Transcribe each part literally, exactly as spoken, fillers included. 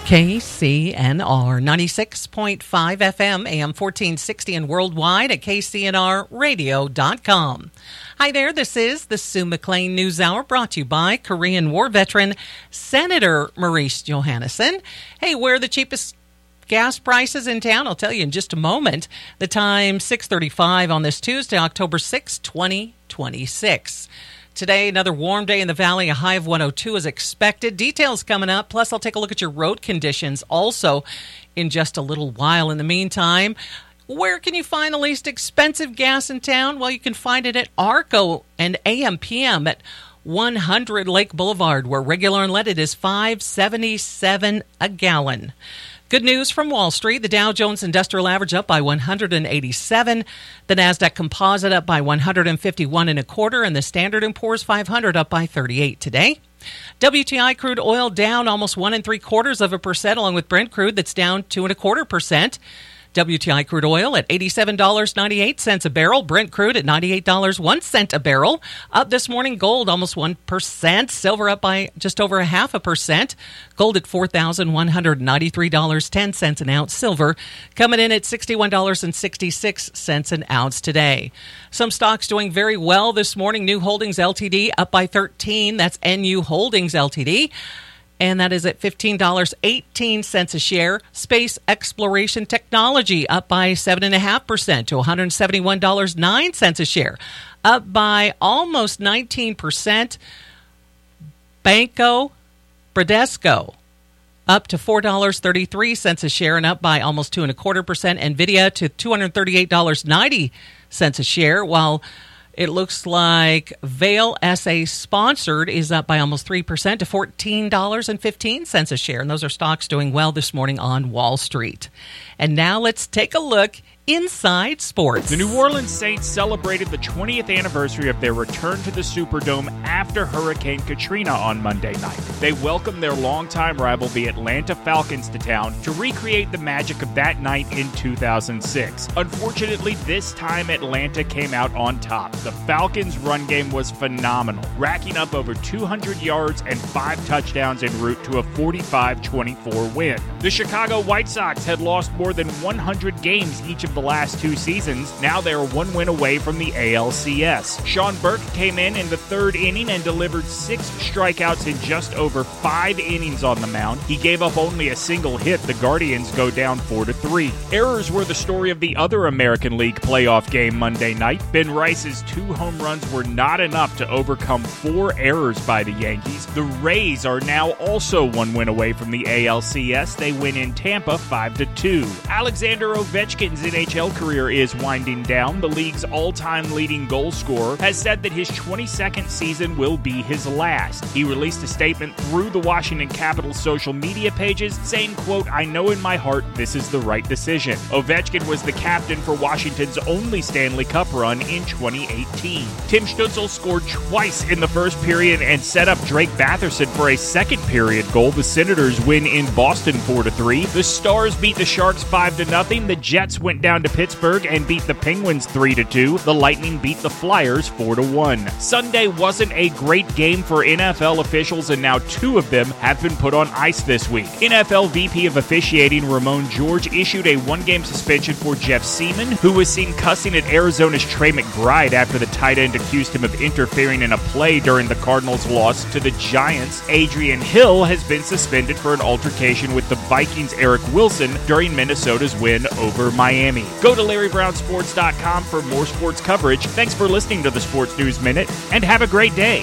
K C N R ninety-six point five F M, A M fourteen sixty, and worldwide at K C N R radio dot com. Hi there, this is the Sue McLean News Hour, brought to you by Korean War veteran Senator Maurice Johannesson. Hey, where are the cheapest gas prices in town? I'll tell you in just a moment. The time, six thirty-five on this Tuesday, October sixth, twenty twenty-six. Today, another warm day in the valley. A high of one oh two is expected. Details coming up. Plus, I'll take a look at your road conditions also in just a little while. In the meantime, where can you find the least expensive gas in town? Well, you can find it at ARCO and A M P M at one hundred Lake Boulevard, where regular unleaded is five seventy-seven a gallon. Good news from Wall Street. The Dow Jones Industrial Average up by one hundred eighty-seven. The Nasdaq Composite up by one hundred fifty-one and a quarter, and the Standard and Poor's five hundred up by thirty-eight today. W T I crude oil down almost one and three quarters of a percent, along with Brent crude that's down two and a quarter percent. W T I crude oil at eighty-seven dollars and ninety-eight cents a barrel. Brent crude at ninety-eight dollars and one cent a barrel. Up this morning, gold almost one percent. Silver up by just over a half a percent. Gold at four thousand one hundred ninety-three dollars and ten cents an ounce. Silver coming in at sixty-one dollars and sixty-six cents an ounce today. Some stocks doing very well this morning. New Holdings L T D up by thirteen. That's N U Holdings L T D. And that is at fifteen dollars and eighteen cents a share. Space Exploration Technology up by seven point five percent to one hundred seventy-one dollars and nine cents a share. Up by almost nineteen percent. Banco Bradesco up to four dollars and thirty-three cents a share and up by almost two point five quarter percent. NVIDIA to two hundred thirty-eight dollars and ninety cents a share, while it looks like Vail S A Sponsored is up by almost three percent to fourteen dollars and fifteen cents a share. And those are stocks doing well this morning on Wall Street. And now let's take a look inside sports. The New Orleans Saints celebrated the twentieth anniversary of their return to the Superdome after Hurricane Katrina on Monday night. They welcomed their longtime rival, the Atlanta Falcons, to town to recreate the magic of that night in two thousand six. Unfortunately, this time Atlanta came out on top. The Falcons' run game was phenomenal, racking up over two hundred yards and five touchdowns en route to a forty-five twenty-four win. The Chicago White Sox had lost more than one hundred games each of the last two seasons. Now they are one win away from the A L C S. Sean Burke came in in the third inning and delivered six strikeouts in just over five innings on the mound. He gave up only a single hit. The Guardians go down four to three. Errors were the story of the other American League playoff game Monday night. Ben Rice's two home runs were not enough to overcome four errors by the Yankees. The Rays are now also one win away from the A L C S. They win in Tampa five to two. Alexander Ovechkin's N H L career is winding down. The league's all-time leading goal scorer has said that his twenty-second season will be his last. He released a statement through the Washington Capitals social media pages saying, quote, "I know in my heart this is the right decision." Ovechkin was the captain for Washington's only Stanley Cup run in twenty eighteen. Tim Stützle scored twice in the first period and set up Drake Batherson for a second period goal. The Senators win in Boston four to three. The Stars beat the Sharks five to nothing. The Jets went down to Pittsburgh and beat the Penguins three to two. The Lightning beat the Flyers four to one. Sunday wasn't a great game for N F L officials, and now two of them have been put on ice this week. N F L V P of officiating Ramon George issued a one-game suspension for Jeff Seaman, who was seen cussing at Arizona's Trey McBride after the tight end accused him of interfering in a play during the Cardinals' loss to the Giants. Adrian Hill has been suspended for an altercation with the Vikings' Eric Wilson during Minnesota's win over Miami. Go to Larry Brown Sports dot com for more sports coverage. Thanks for listening to the Sports News Minute, and have a great day.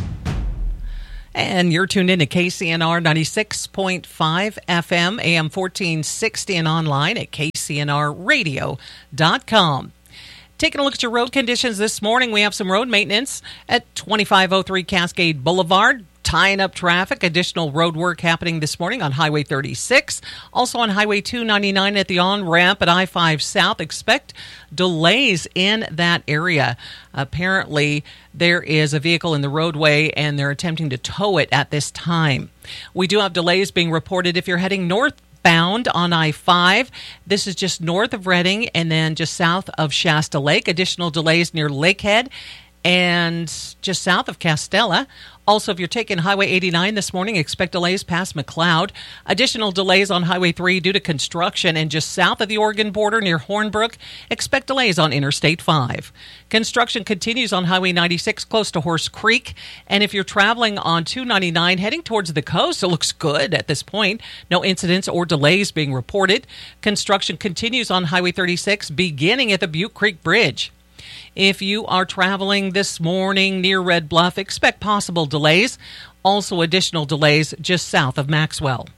And you're tuned in to K C N R ninety-six point five F M, A M fourteen sixty, and online at K C N R radio dot com. Taking a look at your road conditions this morning, we have some road maintenance at twenty-five oh three Cascade Boulevard. Tying up traffic. Additional road work happening this morning on Highway thirty-six. Also on Highway two ninety-nine at the on-ramp at I five South. Expect delays in that area. Apparently, there is a vehicle in the roadway and they're attempting to tow it at this time. We do have delays being reported if you're heading northbound on I five. This is just north of Reading and then just south of Shasta Lake. Additional delays near Lakehead and just south of Castella. Also, if you're taking Highway eighty-nine this morning, expect delays past McLeod. Additional delays on Highway three due to construction, and just south of the Oregon border near Hornbrook, expect delays on Interstate five. Construction continues on Highway ninety-six close to Horse Creek, and if you're traveling on two ninety-nine heading towards the coast, it looks good at this point. No incidents or delays being reported. Construction continues on Highway thirty-six beginning at the Butte Creek Bridge. If you are traveling this morning near Red Bluff, expect possible delays. Also additional delays just south of Maxwell.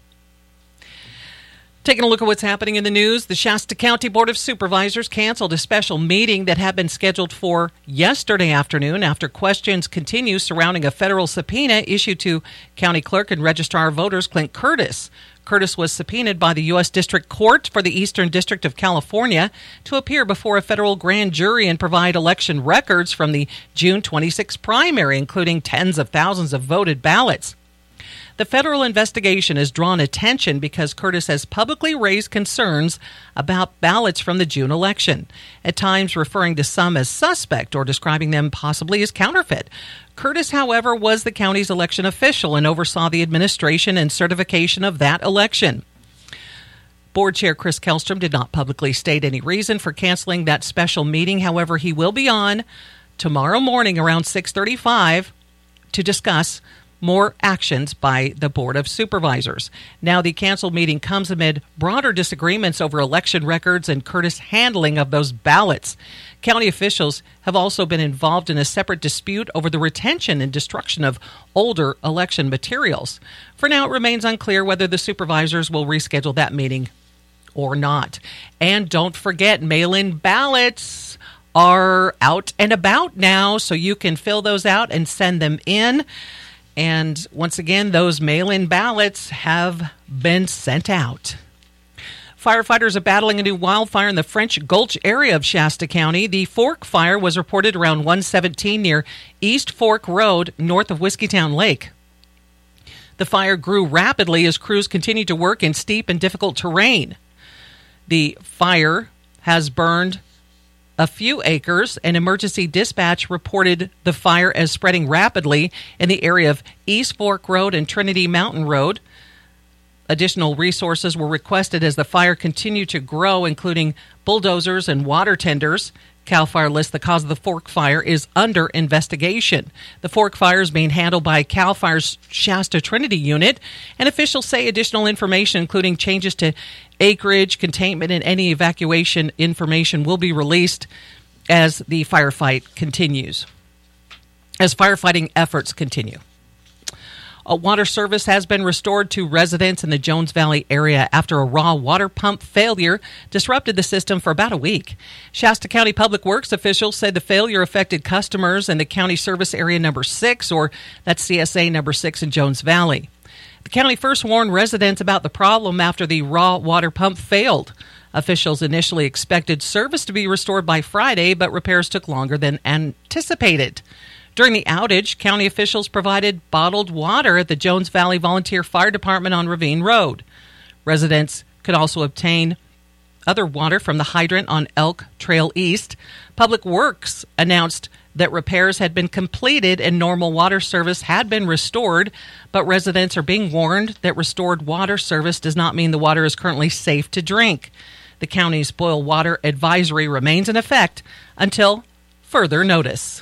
Taking a look at what's happening in the news, the Shasta County Board of Supervisors canceled a special meeting that had been scheduled for yesterday afternoon after questions continue surrounding a federal subpoena issued to County Clerk and Registrar of Voters Clint Curtis. Curtis was subpoenaed by the U S District Court for the Eastern District of California to appear before a federal grand jury and provide election records from the June twenty-sixth primary, including tens of thousands of voted ballots. The federal investigation has drawn attention because Curtis has publicly raised concerns about ballots from the June election, at times referring to some as suspect or describing them possibly as counterfeit. Curtis, however, was the county's election official and oversaw the administration and certification of that election. Board Chair Chris Kellstrom did not publicly state any reason for canceling that special meeting. However, he will be on tomorrow morning around six thirty-five to discuss more actions by the Board of Supervisors. Now, the canceled meeting comes amid broader disagreements over election records and Curtis' handling of those ballots. County officials have also been involved in a separate dispute over the retention and destruction of older election materials. For now, it remains unclear whether the supervisors will reschedule that meeting or not. And don't forget, mail-in ballots are out and about now, so you can fill those out and send them in. And once again, those mail-in ballots have been sent out. Firefighters are battling a new wildfire in the French Gulch area of Shasta County. The Fork Fire was reported around one seventeen near East Fork Road, north of Whiskeytown Lake. The fire grew rapidly as crews continued to work in steep and difficult terrain. The fire has burned a few acres, and emergency dispatch reported the fire as spreading rapidly in the area of East Fork Road and Trinity Mountain Road. Additional resources were requested as the fire continued to grow, including bulldozers and water tenders. CAL FIRE lists the cause of the Fork Fire is under investigation. The Fork Fire is being handled by CAL FIRE's Shasta Trinity unit, and officials say additional information, including changes to acreage, containment, and any evacuation information will be released as the firefight continues, as firefighting efforts continue. A water service has been restored to residents in the Jones Valley area after a raw water pump failure disrupted the system for about a week. Shasta County Public Works officials said the failure affected customers in the county service area number six, or that's C S A number six in Jones Valley. The county first warned residents about the problem after the raw water pump failed. Officials initially expected service to be restored by Friday, but repairs took longer than anticipated. During the outage, county officials provided bottled water at the Jones Valley Volunteer Fire Department on Ravine Road. Residents could also obtain other water from the hydrant on Elk Trail East. Public Works announced that repairs had been completed and normal water service had been restored, but residents are being warned that restored water service does not mean the water is currently safe to drink. The county's boil water advisory remains in effect until further notice.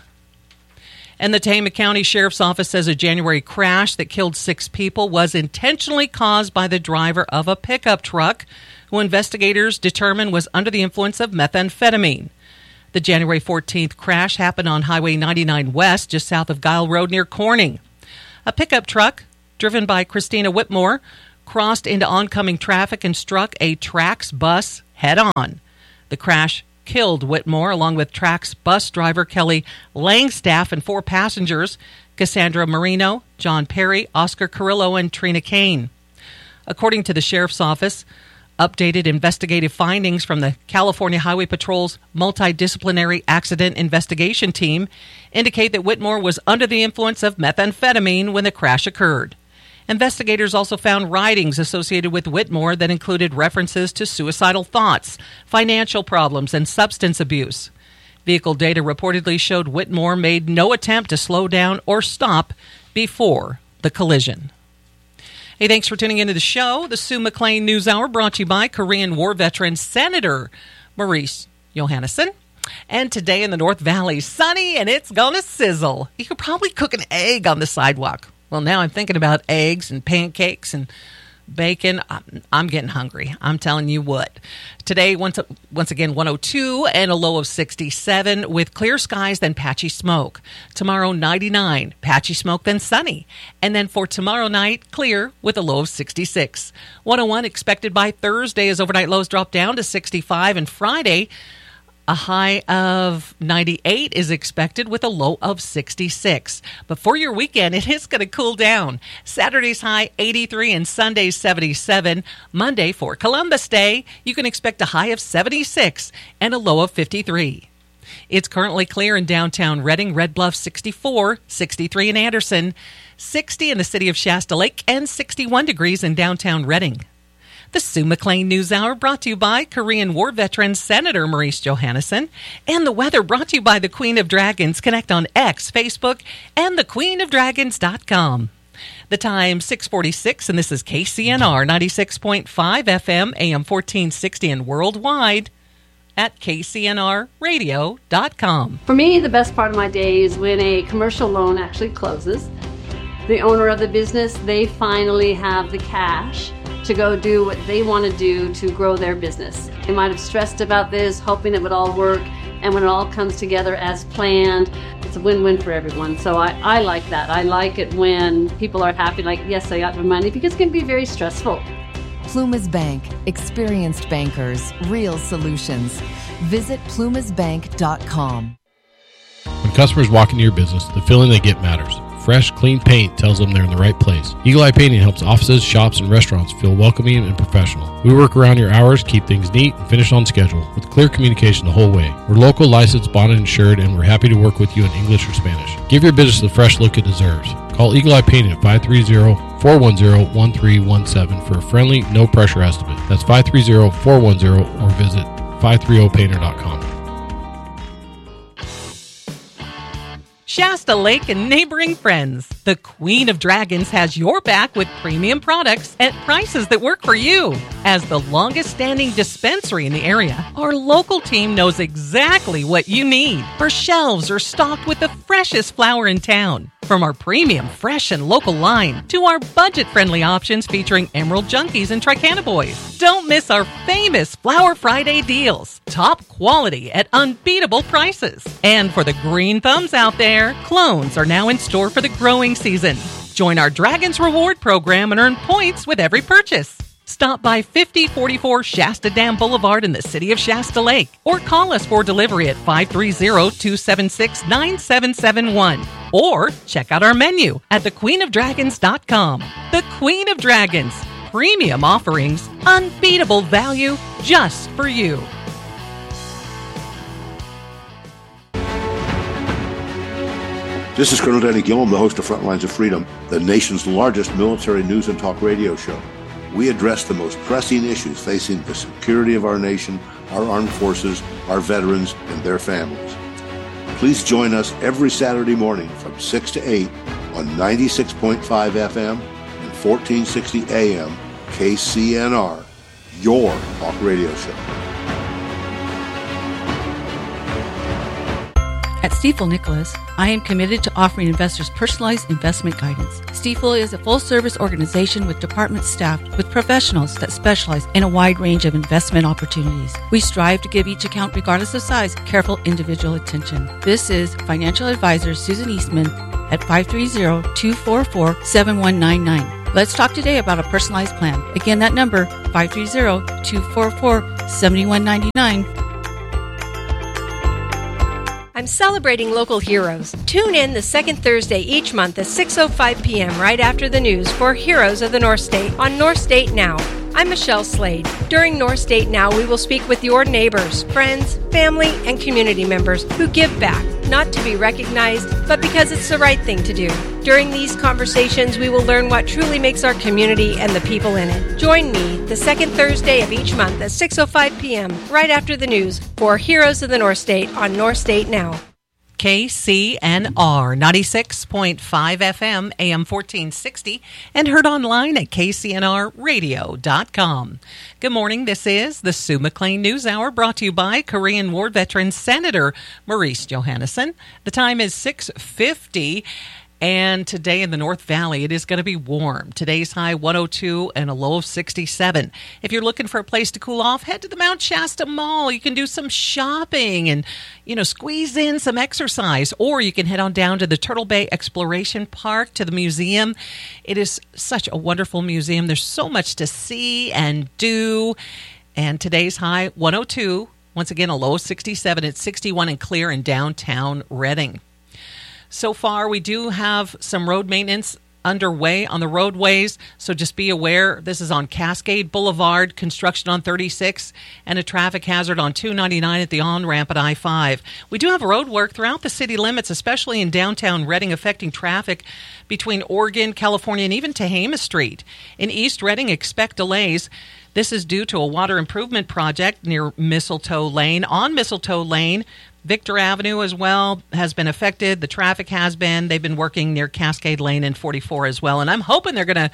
And the Tama County Sheriff's Office says a January crash that killed six people was intentionally caused by the driver of a pickup truck, who investigators determined was under the influence of methamphetamine. The January fourteenth crash happened on Highway ninety-nine West, just south of Guile Road near Corning. A pickup truck, driven by Christina Whitmore, crossed into oncoming traffic and struck a Trax bus head-on. The crash killed Whitmore, along with Trax bus driver Kelly Langstaff and four passengers, Cassandra Marino, John Perry, Oscar Carrillo, and Trina Kane. According to the Sheriff's Office, updated investigative findings from the California Highway Patrol's multidisciplinary accident investigation team indicate that Whitmore was under the influence of methamphetamine when the crash occurred. Investigators also found writings associated with Whitmore that included references to suicidal thoughts, financial problems, and substance abuse. Vehicle data reportedly showed Whitmore made no attempt to slow down or stop before the collision. Hey, thanks for tuning into the show. The Sue McLean News Hour brought to you by Korean War veteran Senator Maurice Johannesson. And today in the North Valley, sunny and it's gonna sizzle. You could probably cook an egg on the sidewalk. Well, now I'm thinking about eggs and pancakes and bacon. I'm, I'm getting hungry. I'm telling you what. Today, once once again, one oh two and a low of sixty-seven with clear skies, then patchy smoke. Tomorrow, ninety-nine, patchy smoke, then sunny. And then for tomorrow night, clear with a low of sixty-six. one oh one expected by Thursday as overnight lows drop down to sixty-five. And Friday, a high of ninety-eight is expected with a low of sixty-six. But for your weekend, it is going to cool down. Saturday's high eighty-three and Sunday's seventy-seven. Monday for Columbus Day, you can expect a high of seventy-six and a low of fifty-three. It's currently clear in downtown Reading, Red Bluff sixty-four, sixty-three in Anderson, sixty in the city of Shasta Lake, and sixty-one degrees in downtown Reading. The Sue McLean News Hour brought to you by Korean War veteran Senator Maurice Johannesson. And the weather brought to you by the Queen of Dragons. Connect on X, Facebook, and the queen of dragons dot com. The time, six forty-six, and this is K C N R ninety-six point five F M, A M fourteen sixty, and worldwide at K C N R radio dot com. For me, the best part of my day is when a commercial loan actually closes. The owner of the business, they finally have the cash to go do what they want to do to grow their business. They might have stressed about this, hoping it would all work, and when it all comes together as planned, it's a win-win for everyone. So I, I like that. I like it when people are happy, like, yes, I got my money, because it can be very stressful. Plumas Bank. Experienced bankers. Real solutions. Visit plumas bank dot com. When customers walk into your business, the feeling they get matters. Fresh, clean paint tells them they're in the right place. Eagle Eye Painting helps offices, shops, and restaurants feel welcoming and professional. We work around your hours, keep things neat, and finish on schedule with clear communication the whole way. We're local, licensed, bonded, insured, and we're happy to work with you in English or Spanish. Give your business the fresh look it deserves. Call Eagle Eye Painting at five three zero, four one zero, one three one seven for a friendly, no-pressure estimate. That's five three zero, four one zero or visit five thirty painter dot com. Shasta Lake and neighboring friends. The Queen of Dragons has your back with premium products at prices that work for you. As the longest standing dispensary in the area, our local team knows exactly what you need. Our shelves are stocked with the freshest flower in town. From our premium, fresh, and local line to our budget-friendly options featuring Emerald Junkies and Tricana Boys. Don't miss our famous Flower Friday deals. Top quality at unbeatable prices. And for the green thumbs out there, clones are now in store for the growing season. Join our Dragons Reward program and earn points with every purchase. Stop by fifty forty-four Shasta Dam Boulevard in the city of Shasta Lake or call us for delivery at five three zero, two seven six, nine seven seven one or check out our menu at the queen of dragons dot com. The Queen of Dragons. Premium offerings, unbeatable value just for you. This is Colonel Danny Gillum, the host of Frontlines of Freedom, the nation's largest military news and talk radio show. We address the most pressing issues facing the security of our nation, our armed forces, our veterans, and their families. Please join us every Saturday morning from six to eight on ninety-six point five F M and fourteen sixty A M K C N R, your talk radio show. At Stifel Nicholas, I am committed to offering investors personalized investment guidance. Stifel is a full-service organization with departments staffed with professionals that specialize in a wide range of investment opportunities. We strive to give each account, regardless of size, careful individual attention. This is financial advisor Susan Eastman at five three zero, two four four, seven one nine nine. Let's talk today about a personalized plan. Again, that number, five three zero, two four four, seven one nine nine. I'm celebrating local heroes. Tune in the second Thursday each month at six oh five p.m. right after the news for Heroes of the North State on North State Now. I'm Michelle Slade. During North State Now, we will speak with your neighbors, friends, family, and community members who give back. not to be recognized, but because it's the right thing to do. During these conversations, we will learn what truly makes our community and the people in it. Join me the second Thursday of each month at six oh five p.m., right after the news, for Heroes of the North State on North State Now. K C N R ninety-six point five F M, A M fourteen sixty, and heard online at K C N R radio dot com. Good morning. This is the Sue McLean News Hour, brought to you by Korean War veteran Senator Maurice Johannesson. The time is six fifty. And today in the North Valley, it is going to be warm. Today's high one oh two and a low of sixty-seven. If you're looking for a place to cool off, head to the Mount Shasta Mall. You can do some shopping and, you know, squeeze in some exercise. Or you can head on down to the Turtle Bay Exploration Park, to the museum. It is such a wonderful museum. There's so much to see and do. And today's high one oh two. Once again, a low of sixty-seven. It's sixty-one and clear in downtown Redding. So far, we do have some road maintenance underway on the roadways, so just be aware. This is on Cascade Boulevard, construction on thirty-six, and a traffic hazard on two ninety-nine at the on-ramp at I five. We do have road work throughout the city limits, especially in downtown Redding, affecting traffic between Oregon, California, and even Tehama Street. In East Redding, expect delays. This is due to a water improvement project near Mistletoe Lane. On Mistletoe Lane, Victor Avenue as well has been affected. The traffic has been. They've been working near Cascade Lane and forty-four as well. And I'm hoping they're going to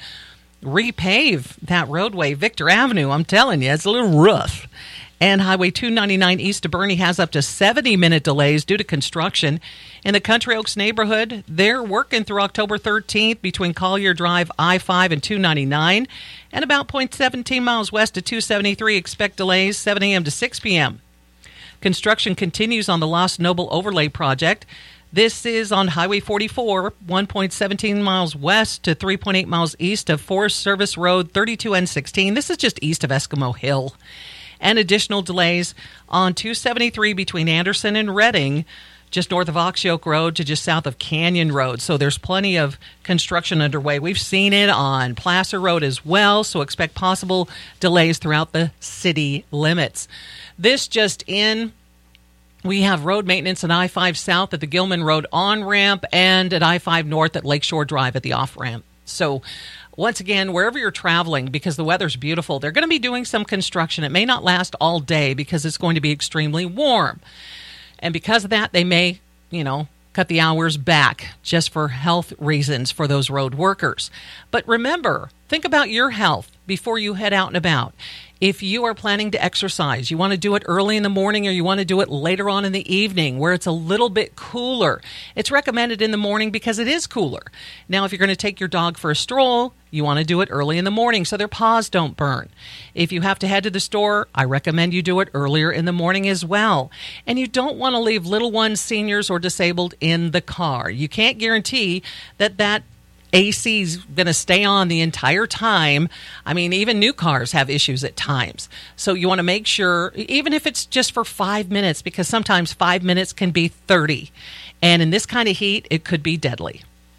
repave that roadway, Victor Avenue. I'm telling you, it's a little rough. And Highway two ninety-nine east of Boerne has up to seventy-minute delays due to construction. In the Country Oaks neighborhood, they're working through October thirteenth between Collier Drive, I five, and two ninety-nine. And about zero point one seven miles west of two seventy-three, expect delays seven a.m. to six p.m. Construction continues on the Lost Noble Overlay Project. This is on Highway forty-four, one point one seven miles west to three point eight miles east of Forest Service Road thirty-two N sixteen. This is just east of Eskimo Hill. And additional delays on two seventy-three between Anderson and Redding, just north of Oxyoke Road to just south of Canyon Road. So there's plenty of construction underway. We've seen it on Placer Road as well, so expect possible delays throughout the city limits. This just in, we have road maintenance at I five South at the Gilman Road on-ramp and at I five North at Lakeshore Drive at the off-ramp. So once again, wherever you're traveling, because the weather's beautiful, they're going to be doing some construction. It may not last all day because it's going to be extremely warm. And because of that, they may, you know, cut the hours back just for health reasons for those road workers. But remember, think about your health before you head out and about. If you are planning to exercise, you want to do it early in the morning or you want to do it later on in the evening where it's a little bit cooler. It's recommended in the morning because it is cooler. Now, if you're going to take your dog for a stroll, you want to do it early in the morning so their paws don't burn. If you have to head to the store, I recommend you do it earlier in the morning as well. And you don't want to leave little ones, seniors, or disabled in the car. You can't guarantee that that A C's going to stay on the entire time. I mean, even new cars have issues at times. So you want to make sure, even if it's just for five minutes, because sometimes five minutes can be thirty. And in this kind of heat, it could be deadly.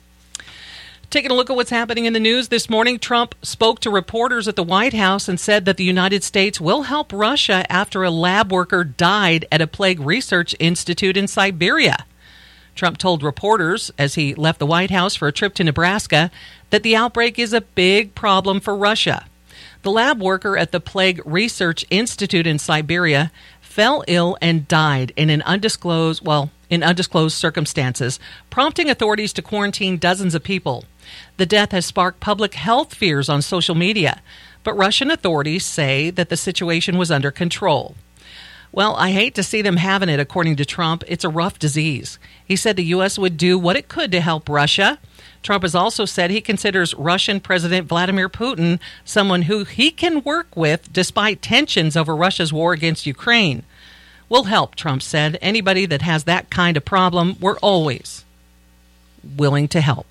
Taking a look at what's happening in the news this morning, Trump spoke to reporters at the White House and said that the United States will help Russia after a lab worker died at a plague research institute in Siberia. Trump told reporters as he left the White House for a trip to Nebraska that the outbreak is a big problem for Russia. The lab worker at the Plague Research Institute in Siberia fell ill and died in an undisclosed, well, in undisclosed circumstances, prompting authorities to quarantine dozens of people. The death has sparked public health fears on social media, but Russian authorities say that the situation was under control. Well, I hate to see them having it, according to Trump. It's a rough disease. He said the U S would do what it could to help Russia. Trump has also said he considers Russian President Vladimir Putin someone who he can work with despite tensions over Russia's war against Ukraine. We'll help, Trump said. Anybody that has that kind of problem, we're always willing to help.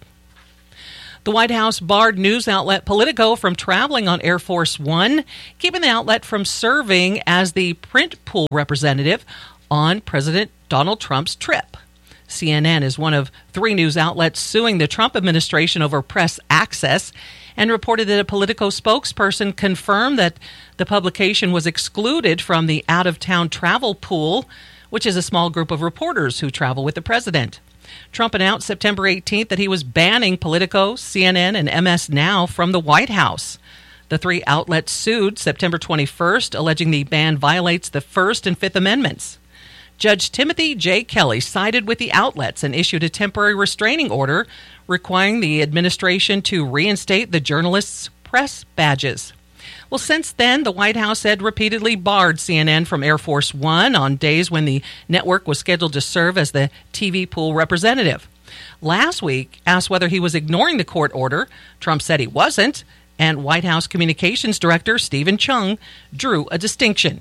The White House barred news outlet Politico from traveling on Air Force One, keeping the outlet from serving as the print pool representative on President Donald Trump's trip. C N N is one of three news outlets suing the Trump administration over press access and reported that a Politico spokesperson confirmed that the publication was excluded from the out-of-town travel pool, which is a small group of reporters who travel with the president. Trump announced September eighteenth that he was banning Politico, C N N, and M S Now from the White House. The three outlets sued September twenty-first, alleging the ban violates the First and Fifth Amendments. Judge Timothy J. Kelly sided with the outlets and issued a temporary restraining order requiring the administration to reinstate the journalists' press badges. Well, since then, the White House had repeatedly barred C N N from Air Force One on days when the network was scheduled to serve as the T V pool representative. Last week, asked whether he was ignoring the court order, Trump said he wasn't, and White House Communications Director Stephen Chung drew a distinction.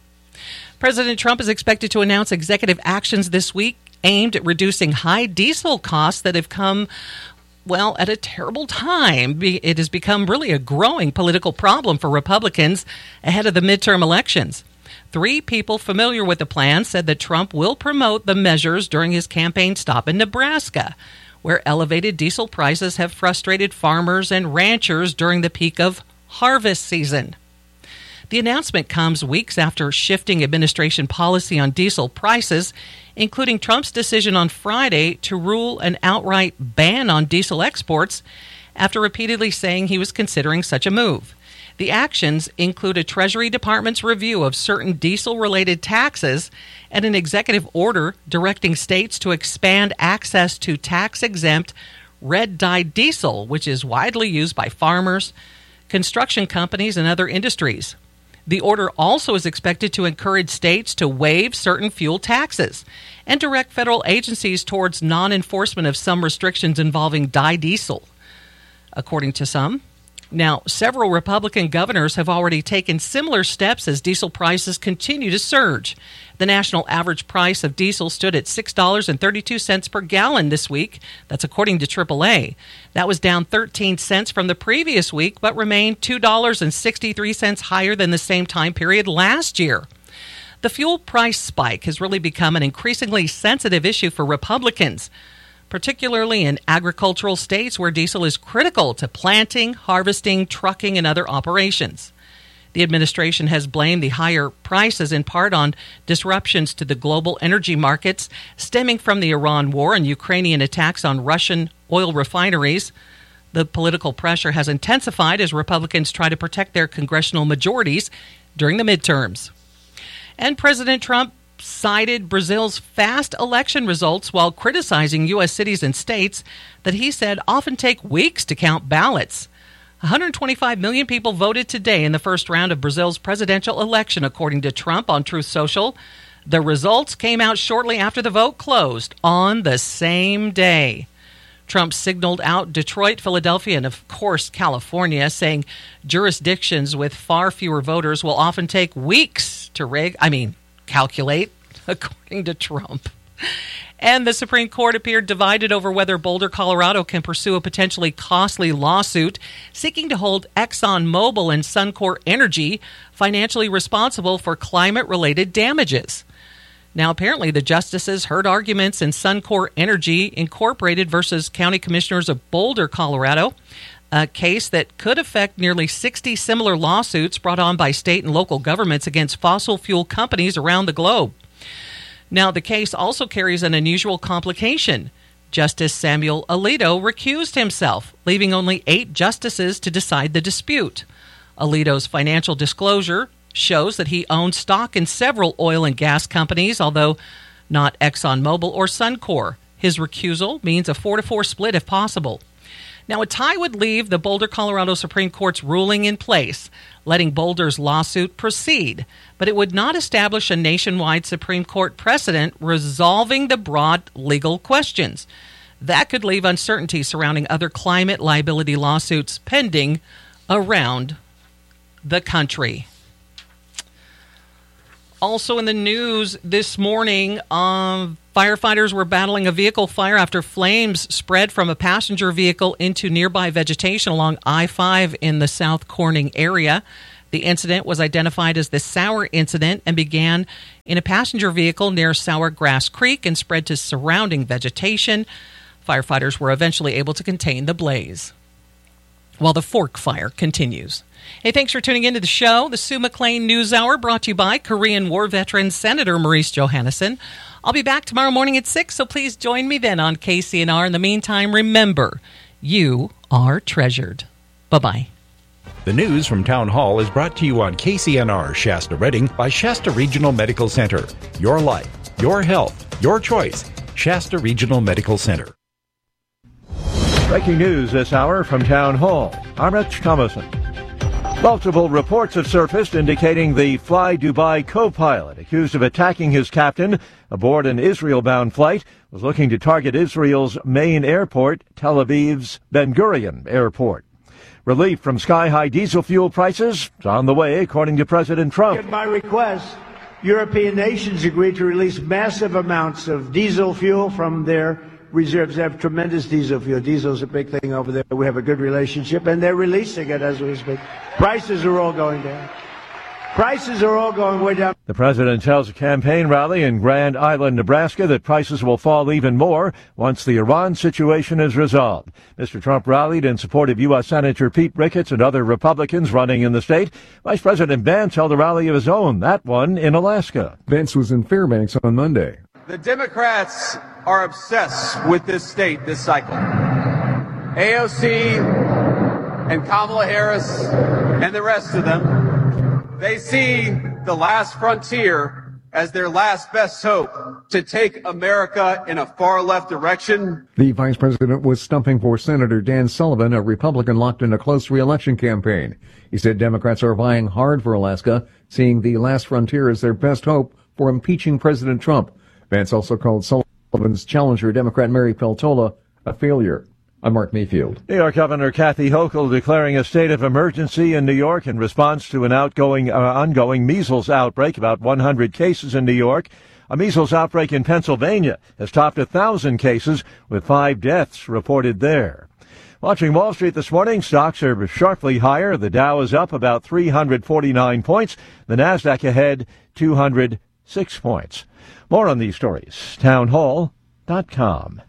President Trump is expected to announce executive actions this week aimed at reducing high diesel costs that have come, well, at a terrible time. It has become really a growing political problem for Republicans ahead of the midterm elections. Three people familiar with the plan said that Trump will promote the measures during his campaign stop in Nebraska, where elevated diesel prices have frustrated farmers and ranchers during the peak of harvest season. The announcement comes weeks after shifting administration policy on diesel prices, including Trump's decision on Friday to rule an outright ban on diesel exports after repeatedly saying he was considering such a move. The actions include a Treasury Department's review of certain diesel-related taxes and an executive order directing states to expand access to tax-exempt red-dyed diesel, which is widely used by farmers, construction companies, and other industries. The order also is expected to encourage states to waive certain fuel taxes and direct federal agencies towards non-enforcement of some restrictions involving dyed diesel, according to some. Now, several Republican governors have already taken similar steps as diesel prices continue to surge. The national average price of diesel stood at six dollars and thirty-two cents per gallon this week. That's according to triple A. That was down thirteen cents from the previous week, but remained two dollars and sixty-three cents higher than the same time period last year. The fuel price spike has really become an increasingly sensitive issue for Republicans, particularly in agricultural states where diesel is critical to planting, harvesting, trucking, and other operations. The administration has blamed the higher prices in part on disruptions to the global energy markets stemming from the Iran war and Ukrainian attacks on Russian oil refineries. The political pressure has intensified as Republicans try to protect their congressional majorities during the midterms. And President Trump cited Brazil's fast election results while criticizing U S cities and states that he said often take weeks to count ballots. one hundred twenty-five million people voted today in the first round of Brazil's presidential election, according to Trump on Truth Social. The results came out shortly after the vote closed on the same day. Trump signaled out Detroit, Philadelphia, and of course California, saying jurisdictions with far fewer voters will often take weeks to rig, I mean, calculate, according to Trump. And the Supreme Court appeared divided over whether Boulder, Colorado can pursue a potentially costly lawsuit seeking to hold ExxonMobil and Suncor Energy financially responsible for climate-related damages. Now, apparently, the justices heard arguments in Suncor Energy Incorporated versus County Commissioners of Boulder, Colorado, a case that could affect nearly sixty similar lawsuits brought on by state and local governments against fossil fuel companies around the globe. Now, the case also carries an unusual complication. Justice Samuel Alito recused himself, leaving only eight justices to decide the dispute. Alito's financial disclosure shows that he owns stock in several oil and gas companies, although not ExxonMobil or Suncor. His recusal means a four to four split if possible. Now, a tie would leave the Boulder, Colorado Supreme Court's ruling in place, letting Boulder's lawsuit proceed, but it would not establish a nationwide Supreme Court precedent resolving the broad legal questions. That could leave uncertainty surrounding other climate liability lawsuits pending around the country. Also in the news this morning, um, firefighters were battling a vehicle fire after flames spread from a passenger vehicle into nearby vegetation along I five in the South Corning area. The incident was identified as the Sour incident and began in a passenger vehicle near Sour Grass Creek and spread to surrounding vegetation. Firefighters were eventually able to contain the blaze. while the fork fire continues. Hey, thanks for tuning into the show. The Sue McLean News Hour brought to you by Korean War veteran Senator Maurice Johannesson. I'll be back tomorrow morning at six, so please join me then on K C N R. In the meantime, remember, you are treasured. Bye-bye. The news from Town Hall is brought to you on K C N R Shasta Redding by Shasta Regional Medical Center. Your life, your health, your choice. Shasta Regional Medical Center. Breaking news this hour from Town Hall. I'm Rich Thomason. Multiple reports have surfaced indicating the Fly Dubai co-pilot, accused of attacking his captain aboard an Israel-bound flight, was looking to target Israel's main airport, Tel Aviv's Ben Gurion Airport. Relief from sky-high diesel fuel prices is on the way, according to President Trump. At my request, European nations agreed to release massive amounts of diesel fuel from their reserves. They have tremendous diesel fuel. Diesel's a big thing over there. We have a good relationship, and they're releasing it as we speak. Prices are all going down. Prices are all going way down. The president tells a campaign rally in Grand Island, Nebraska, that prices will fall even more once the Iran situation is resolved. Mister Trump rallied in support of U S Senator Pete Ricketts and other Republicans running in the state. Vice President Vance held a rally of his own, that one in Alaska. Vance was in Fairbanks on Monday. The Democrats are obsessed with this state this cycle. A O C and Kamala Harris and the rest of them, they see the last frontier as their last best hope to take America in a far left direction. The vice president was stumping for Senator Dan Sullivan, a Republican locked in a close re-election campaign. He said Democrats are vying hard for Alaska, seeing the last frontier as their best hope for impeaching President Trump. Vance also called Sullivan's challenger, Democrat Mary Peltola, a failure. I'm Mark Mayfield. New York Governor Kathy Hochul declaring a state of emergency in New York in response to an outgoing, uh, ongoing measles outbreak, about one hundred cases in New York. A measles outbreak in Pennsylvania has topped one thousand cases, with five deaths reported there. Watching Wall Street this morning, stocks are sharply higher. The Dow is up about three hundred forty-nine points. The Nasdaq ahead two hundred six points. More on these stories, town hall dot com.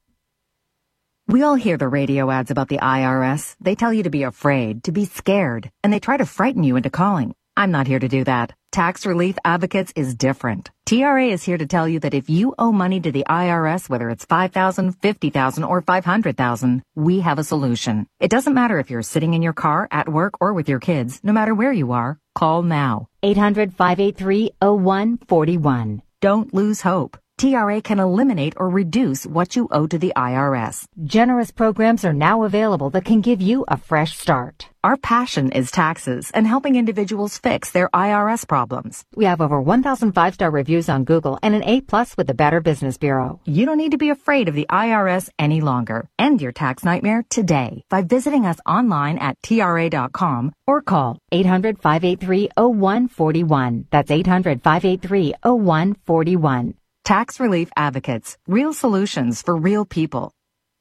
We all hear the radio ads about the I R S. They tell you to be afraid, to be scared, and they try to frighten you into calling. I'm not here to do that. Tax Relief Advocates is different. T R A is here to tell you that if you owe money to the I R S, whether it's five thousand dollars, fifty thousand dollars, or five hundred thousand dollars, we have a solution. It doesn't matter if you're sitting in your car, at work, or with your kids. No matter where you are, call now. eight hundred, five eight three, oh one four one. Don't lose hope. T R A can eliminate or reduce what you owe to the I R S. Generous programs are now available that can give you a fresh start. Our passion is taxes and helping individuals fix their I R S problems. We have over one thousand five-star reviews on Google and an A plus with the Better Business Bureau. You don't need to be afraid of the I R S any longer. End your tax nightmare today by visiting us online at T R A dot com or call eight hundred, five eight three, oh one four one. That's eight hundred, five eight three, oh one four one. Tax Relief Advocates. Real solutions for real people.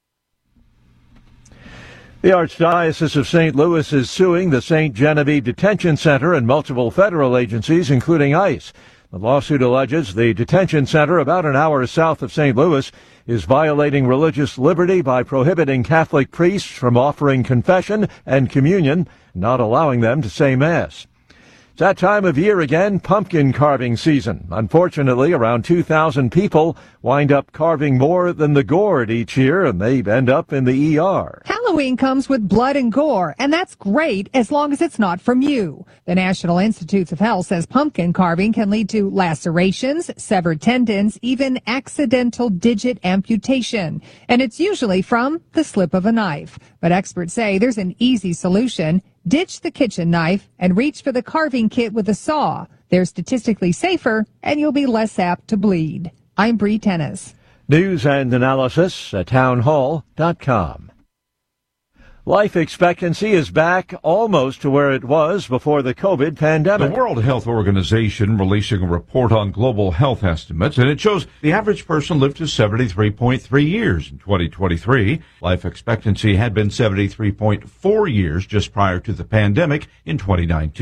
The Archdiocese of Saint Louis is suing the Saint Genevieve Detention Center and multiple federal agencies, including ICE. The lawsuit alleges the detention center, about an hour south of Saint Louis, is violating religious liberty by prohibiting Catholic priests from offering confession and communion, not allowing them to say Mass. It's that time of year again, pumpkin carving season. Unfortunately, around two thousand people wind up carving more than the gourd each year, and they end up in the E R. Halloween comes with blood and gore, and that's great as long as it's not from you. The National Institutes of Health says pumpkin carving can lead to lacerations, severed tendons, even accidental digit amputation. And it's usually from the slip of a knife. But experts say there's an easy solution. Ditch the kitchen knife and reach for the carving kit with a saw. They're statistically safer, and you'll be less apt to bleed. I'm Bree Tennis. News and analysis at town hall dot com. Life expectancy is back almost to where it was before the COVID pandemic. The World Health Organization releasing a report on global health estimates, and it shows the average person lived to seventy-three point three years in twenty twenty-three. Life expectancy had been seventy-three point four years just prior to the pandemic in twenty nineteen.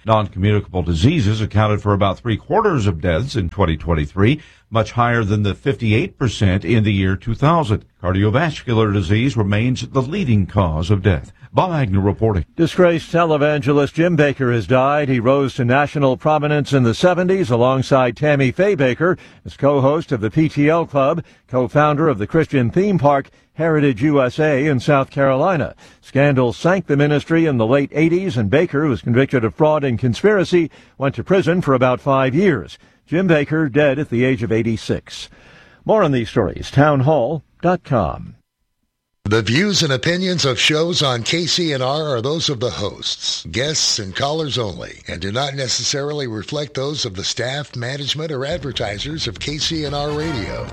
Non-communicable diseases accounted for about three-quarters of deaths in twenty twenty-three, much higher than the fifty-eight percent in the year two thousand. Cardiovascular disease remains the leading cause of death. Bob Agnew reporting. Disgraced televangelist Jim Bakker has died. He rose to national prominence in the seventies alongside Tammy Faye Bakker as co-host of the P T L Club, co-founder of the Christian theme park Heritage U S A in South Carolina. Scandal sank the ministry in the late eighties, and Bakker, who was convicted of fraud and conspiracy, went to prison for about five years. Jim Bakker dead at the age of eighty-six. More on these stories, town hall dot com. The views and opinions of shows on K C N R are those of the hosts, guests, and callers only, and do not necessarily reflect those of the staff, management, or advertisers of K C N R Radio.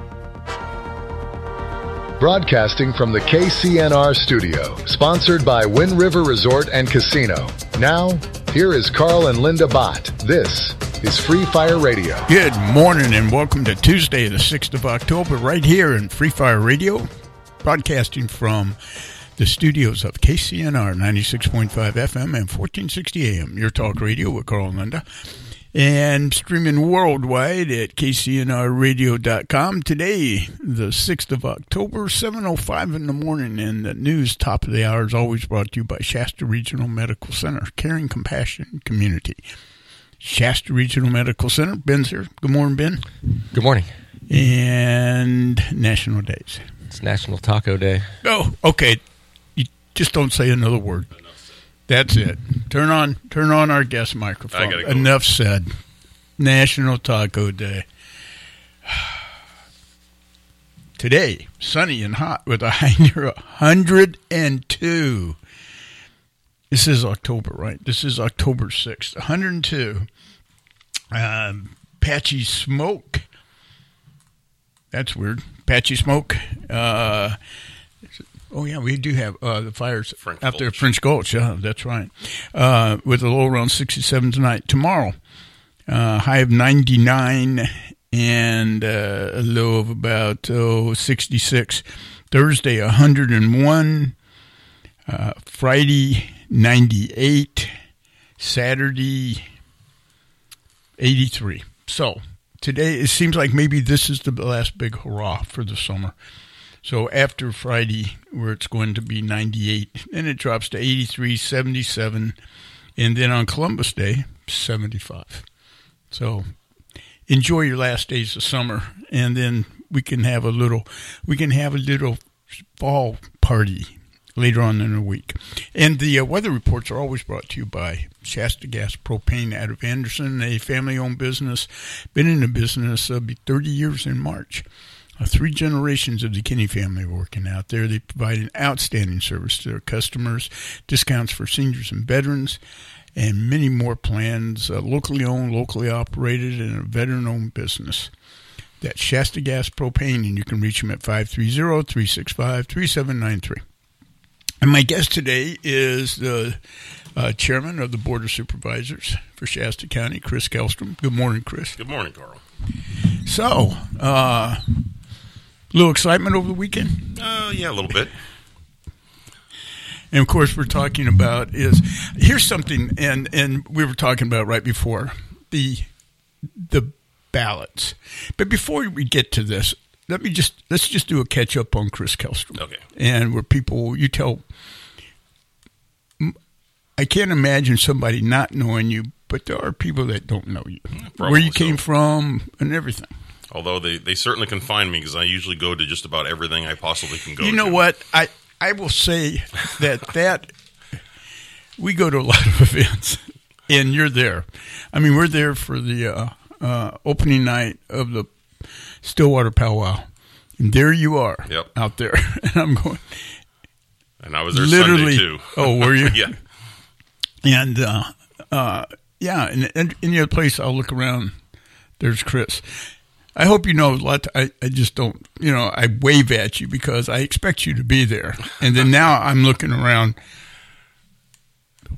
Broadcasting from the K C N R studio, sponsored by Wind River Resort and Casino. Now, here is Carl and Linda Bott. This is Free Fire Radio. Good morning and welcome to Tuesday, the sixth of October, right here in Free Fire Radio. Broadcasting from the studios of K C N R ninety-six point five F M and fourteen sixty A M, your talk radio with Carl and Linda, and streaming worldwide at K C N R radio dot com. Today, the sixth of October, seven oh five in the morning, and the news top of the hour is always brought to you by Shasta Regional Medical Center, caring compassion community. Shasta Regional Medical Center. Ben's here. Good morning, Ben. Good morning. And National Days. It's National Taco Day. Oh, okay. You just don't say another word. That's it. Turn on turn on our guest microphone. Go. Enough said. National Taco Day. Today, sunny and hot with a high near one hundred two. This is October, right? This is October sixth. one hundred two. Um, patchy smoke. That's weird. Patchy smoke. Uh, oh, yeah, we do have uh, the fires French out there at Gulch. French Gulch. Yeah, that's right. Uh, with a low around sixty-seven tonight. Tomorrow, uh, high of ninety-nine and uh, a low of about oh, sixty-six. Thursday, one hundred one. Uh, Friday, ninety-eight. Saturday, eighty-three. So, today, it seems like maybe this is the last big hurrah for the summer. So after Friday, where it's going to be ninety-eight, and it drops to eighty-three, seventy-seven, and then on Columbus Day, seventy-five. So enjoy your last days of summer, and then we can have a little, we can have a little fall party later on in the week. And the uh, weather reports are always brought to you by Shasta Gas Propane out of Anderson, a family-owned business. Been in the business, uh, be thirty years in March. Uh, three generations of the Kinney family working out there. They provide an outstanding service to their customers, discounts for seniors and veterans, and many more plans. Uh, locally owned, locally operated, and a veteran-owned business. That's Shasta Gas Propane, and you can reach them at five three zero, three six five, three seven nine three. And my guest today is the uh, chairman of the Board of Supervisors for Shasta County, Chris Kellstrom. Good morning, Chris. Good morning, Carl. So, uh, a little excitement over the weekend? Uh, yeah, a little bit. And, of course, we're talking about is, here's something, and, and we were talking about right before, the the ballots. But before we get to this, let me just, let's just do a catch up on Chris Kellstrom. Okay. And where people, you tell, I can't imagine somebody not knowing you, but there are people that don't know you. Probably where you so. came from and everything. Although they, they certainly can find me because I usually go to just about everything I possibly can go to. You know what? I, I will say that that we go to a lot of events, and you're there. I mean, we're there for the uh, uh, opening night of the Stillwater Powwow, and there you are, yep. out there. And I'm going. And I was there literally, Sunday, too. Oh, were you? Yeah. And, uh, uh, yeah, and, and any other place I'll look around, there's Chris. I hope you know a lot. I, I just don't, you know, I wave at you because I expect you to be there. And then now I'm looking around.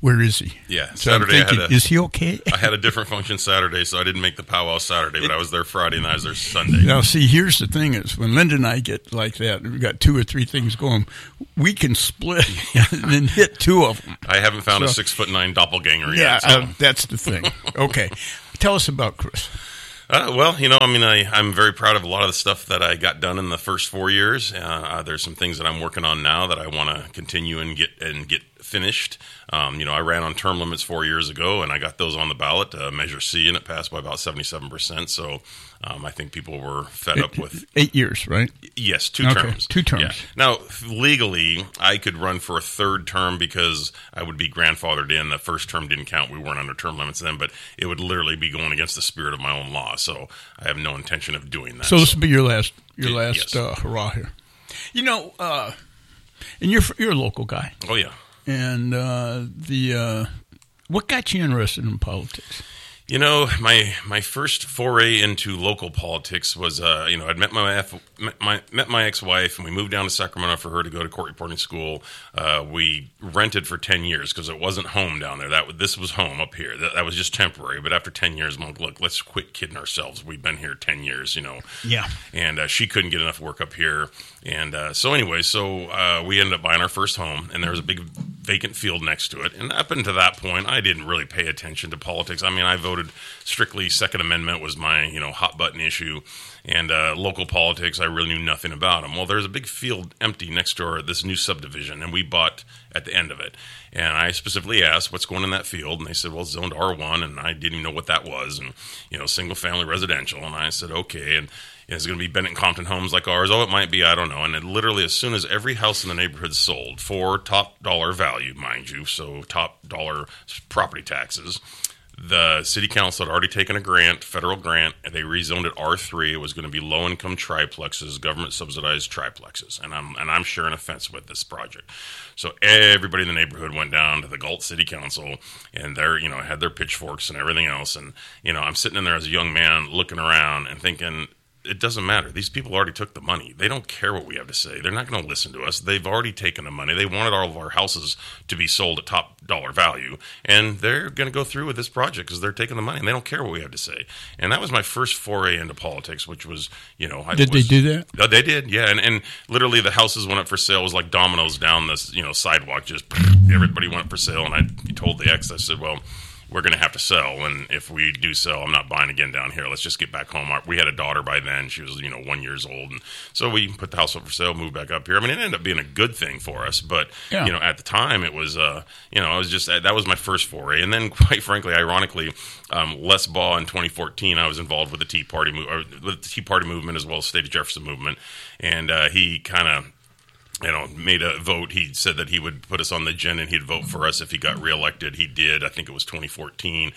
where is he? Yeah, so I'm Saturday. thinking, I had a, is he okay? I had a different function Saturday, so I didn't make the powwow Saturday, but I was there Friday and I was there Sunday. Now, see, here's the thing: is when Linda and I get like that, we've got two or three things going, we can split and then hit two of them. I haven't found So- a six foot nine doppelganger Yeah, yet. So. uh, that's the thing. Okay, tell us about Chris. Uh, well, you know, I mean, I, I'm very proud of a lot of the stuff that I got done in the first four years. Uh, uh, there's some things that I'm working on now that I want to continue and get and get finished. Um, you know, I ran on term limits four years ago, and I got those on the ballot, uh, Measure C, and it passed by about seventy-seven percent. So um, I think people were fed up with Eight years, right? Yes, two Okay, terms. two terms. Yeah. Now, legally, I could run for a third term because I would be grandfathered in. The first term didn't count. We weren't under term limits then, but it would literally be going against the spirit of my own law. So I have no intention of doing that. So this will be your last, your Yeah, last yes. uh, hurrah here. You know, uh, and you're you're a local guy. Oh yeah. And uh, the uh, what got you interested in politics? You know, my my first foray into local politics was, uh, you know, I'd met my, F, met my met my ex-wife, and we moved down to Sacramento for her to go to court reporting school. Uh, we rented for ten years because it wasn't home down there. That this was home up here. That, that was just temporary. But after ten years, I'm like, look, let's quit kidding ourselves. We've been here ten years, you know. Yeah. And uh, she couldn't get enough work up here. And uh, so anyway, so uh, we ended up buying our first home, and there was a big vacant field next to it. And up until that point, I didn't really pay attention to politics. I mean, I voted strictly Second Amendment was my, you know, hot button issue. And uh, local politics, I really knew nothing about them. Well, there's a big field empty next door, this new subdivision, and we bought at the end of it. And I specifically asked, what's going in that field? And they said, well, it's zoned R one, and I didn't even know what that was. And, you know, single-family residential. And I said, okay. And is it going to be Bennett and Compton homes like ours? Oh, it might be. I don't know. And then literally as soon as every house in the neighborhood sold for top dollar value, mind you, so top dollar property taxes, the city council had already taken a grant, federal grant, and they rezoned it R three. It was going to be low-income triplexes, government-subsidized triplexes, and I'm and I'm sharing a fence with this project. So everybody in the neighborhood went down to the Galt City Council, and they're you know had their pitchforks and everything else, and you know I'm sitting in there as a young man looking around and thinking, it doesn't matter. These people already took the money. They don't care what we have to say. They're not going to listen to us. They've already taken the money. They wanted all of our houses to be sold at top dollar value, and they're going to go through with this project because they're taking the money, and they don't care what we have to say. And that was my first foray into politics, which was, you know, I Did was, they do that? Uh, they did, yeah. And and literally the houses went up for sale. It was like dominoes down this, you know, sidewalk. Just everybody went up for sale, and I told the ex, I said, well, we're going to have to sell, and if we do sell, I'm not buying again down here. Let's just get back home. Our, we had a daughter by then. She was, you know, one years old, and so we put the house up for sale, moved back up here. I mean, it ended up being a good thing for us, but, Yeah. you know, at the time, it was, uh, you know, it was just, that was my first foray, and then, quite frankly, ironically, um, Les Baugh in twenty fourteen, I was involved with the Tea Party, mo- or with the Tea Party movement as well as the State of Jefferson movement, and uh, he kind of, you know, made a vote. He said that he would put us on the agenda and he'd vote for us if he got reelected. He did. I think it was twenty fourteen.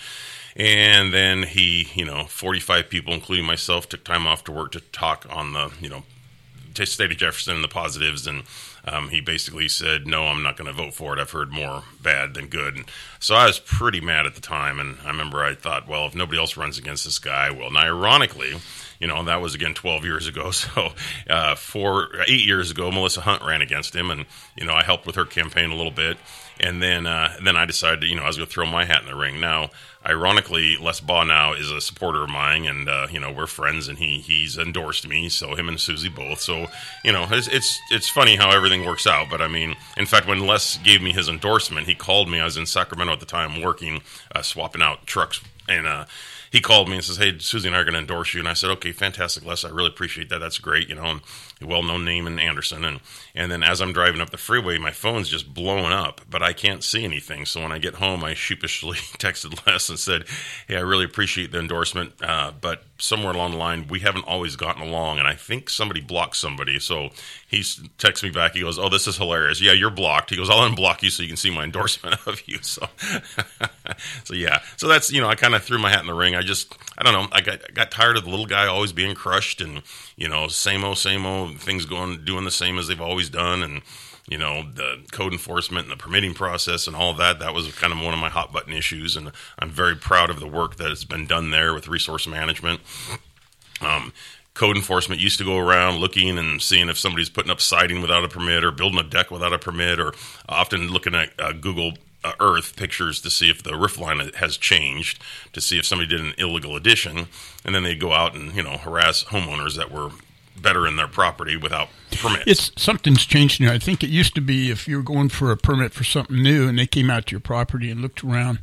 And then he, you know, forty-five people, including myself, took time off to work to talk on the, you know, t- state of Jefferson and the positives. And um, he basically said, no, I'm not going to vote for it. I've heard more bad than good. And so I was pretty mad at the time. And I remember I thought, well, if nobody else runs against this guy, I will. Now, ironically, you know, that was, again, twelve years ago. So uh, four, eight years ago, Melissa Hunt ran against him. And, you know, I helped with her campaign a little bit. And then uh, then I decided, you know, I was going to throw my hat in the ring. Now, ironically, Les Baugh now is a supporter of mine, and, uh, you know, we're friends, and he he's endorsed me, so him and Susie both. So, you know, it's, it's it's funny how everything works out. But, I mean, in fact, when Les gave me his endorsement, he called me. I was in Sacramento at the time working, uh, swapping out trucks, and uh, he called me and says, hey, Susie and I are going to endorse you. And I said, okay, fantastic, Les. I really appreciate that. That's great, you know, and a well-known name in Anderson. And, and then as I'm driving up the freeway, my phone's just blowing up, but I can't see anything. So when I get home, I sheepishly texted Les and said, hey, I really appreciate the endorsement, uh, but somewhere along the line, we haven't always gotten along, and I think somebody blocked somebody. So he texts me back. He goes, oh, this is hilarious. Yeah, you're blocked. He goes, I'll unblock you so you can see my endorsement of you. So, so yeah. So that's, you know, I kind of threw my hat in the ring. I just, I don't know. I got, I got tired of the little guy always being crushed and, you know, same old, same old things going, doing the same as they've always done. And, you know, the code enforcement and the permitting process and all of that, that was kind of one of my hot button issues. And I'm very proud of the work that has been done there with resource management. Um, code enforcement used to go around looking and seeing if somebody's putting up siding without a permit or building a deck without a permit, or often looking at uh, Google uh, earth pictures to see if the roof line has changed, to see if somebody did an illegal addition, and then they'd go out and, you know, harass homeowners that were better in their property without permits. It's something's changed now. I think it used to be if you were going for a permit for something new and they came out to your property and looked around,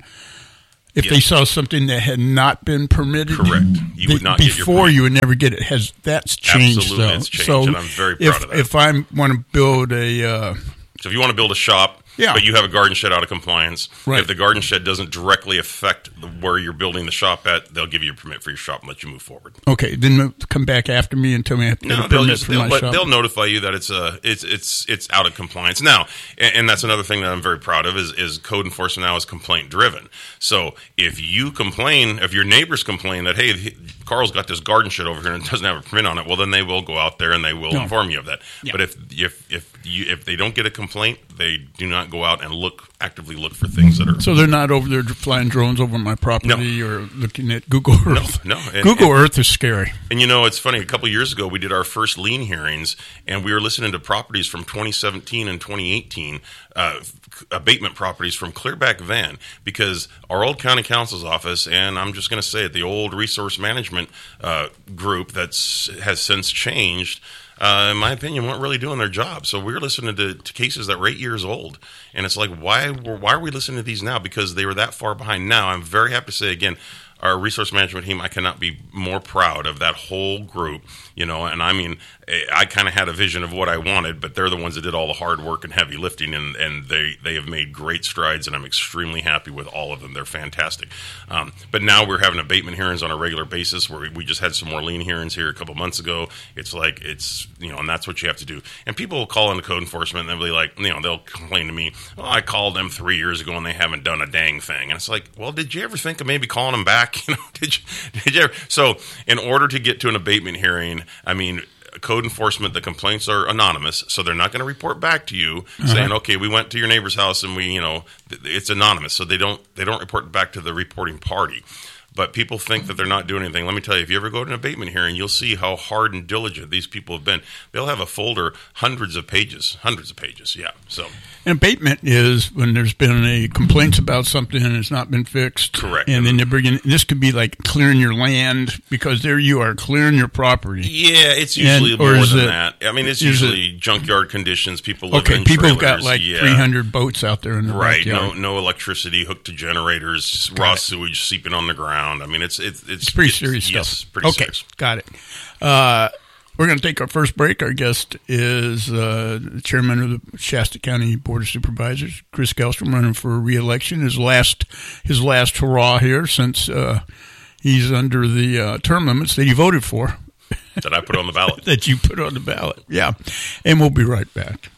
if yes. they saw something that had not been permitted, correct, you would not before get your permit. You would never get it. Has that's changed? Absolutely, though. it's changed, so and I'm very proud if, of that. If I want to build a, uh, so if you want to build a shop, yeah. but you have a garden shed out of compliance, right. if the garden shed doesn't directly affect the, where you're building the shop at, they'll give you a permit for your shop and let you move forward. Okay, then come back after me and tell me I have to get no, a they'll permit just, for they'll, my but shop. they'll notify you that it's a it's it's it's out of compliance now, and, and that's another thing that I'm very proud of is is code enforcement now is complaint driven. So if you complain, if your neighbors complain that hey, he, Carl's got this garden shed over here and doesn't have a permit on it, well then they will go out there and they will No. inform you of that. Yeah. But if if if you if they don't get a complaint, they do not go out and look actively look for things that are. So they're not over there flying drones over my property No. or looking at Google Earth. No, no. And, Google and, Earth is scary. And you know, it's funny. A couple of years ago, we did our first lien hearings, and we were listening to properties from twenty seventeen and twenty eighteen, uh, abatement properties from Clearback Van, because our old county counsel's office, and I'm just going to say it, the old resource management uh, group that's has since changed. Uh, in my opinion, weren't really doing their job. So we were listening to, to cases that were eight years old, and it's like, why? Why are we listening to these now? Because they were that far behind. Now, I'm very happy to say again, our resource management team, I cannot be more proud of that whole group. You know, and I mean, I kind of had a vision of what I wanted, but they're the ones that did all the hard work and heavy lifting, and, and they, they have made great strides, and I'm extremely happy with all of them. They're fantastic. Um, but now we're having abatement hearings on a regular basis, where we, we just had some more lien hearings here a couple months ago. It's like, it's, you know, and that's what you have to do. And people will call into code enforcement, and they'll be like, you know, they'll complain to me, well, I called them three years ago, and they haven't done a dang thing. And it's like, well, did you ever think of maybe calling them back? You know, did you, did you ever? So in order to get to an abatement hearing, I mean, code enforcement, the complaints are anonymous, so they're not going to report back to you uh-huh. saying, okay, we went to your neighbor's house and we, you know, it's anonymous. So they don't, they don't report back to the reporting party. But people think that they're not doing anything. Let me tell you, if you ever go to an abatement hearing, you'll see how hard and diligent these people have been. They'll have a folder, hundreds of pages, hundreds of pages, yeah. So, an abatement is when there's been a complaints about something and it's not been fixed. Correct. And then they bring in, this could be like clearing your land, because there you are clearing your property. Yeah, it's usually and, more than it, that. I mean, it's usually it, junkyard conditions. People live okay, in people trailers. have got like yeah. three hundred boats out there in the right. backyard. No, no electricity hooked to generators, Got raw it. sewage seeping on the ground. I mean, it's it's it's, it's pretty it's, serious stuff. Yes, pretty okay, serious. Got it. Uh, we're going to take our first break. Our guest is uh, the chairman of the Shasta County Board of Supervisors, Chris Gellstrom, running for re-election. His last his last hurrah here, since uh, he's under the uh, term limits that he voted for. That I put on the ballot. that you put on the ballot, yeah. And we'll be right back.